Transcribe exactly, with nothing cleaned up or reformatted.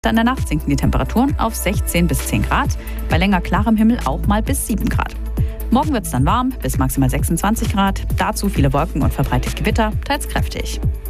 In der Nacht sinken die Temperaturen auf sechzehn bis zehn Grad, bei länger klarem Himmel auch mal bis sieben Grad. Morgen wird es dann warm, bis maximal sechsundzwanzig Grad, dazu viele Wolken und verbreitet Gewitter, teils kräftig.